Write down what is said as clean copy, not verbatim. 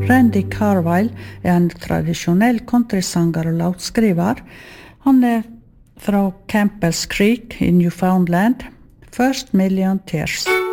Randy Carlyle en tradisjonell countrysanger og låtskriver. Han fra Campbell's Creek i Newfoundland. First Million Tears.